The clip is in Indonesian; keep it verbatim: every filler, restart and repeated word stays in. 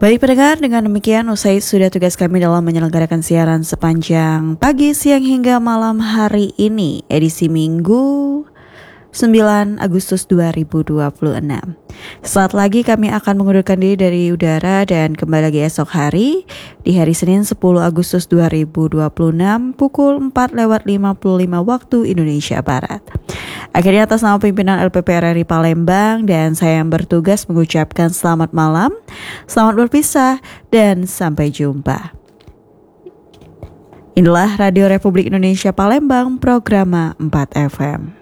Baik pendengar, dengan demikian usai sudah tugas kami dalam menyelenggarakan siaran sepanjang pagi, siang hingga malam hari ini, edisi Minggu sembilan Agustus dua ribu dua puluh enam. Saat lagi kami akan mengundurkan diri dari udara dan kembali lagi esok hari di hari Senin sepuluh Agustus dua ribu dua puluh enam pukul empat lewat lima puluh lima waktu Indonesia Barat. Akhirnya atas nama pimpinan L P P R R I Palembang dan saya yang bertugas mengucapkan selamat malam, selamat berpisah dan sampai jumpa. Inilah Radio Republik Indonesia Palembang, Programa empat F M.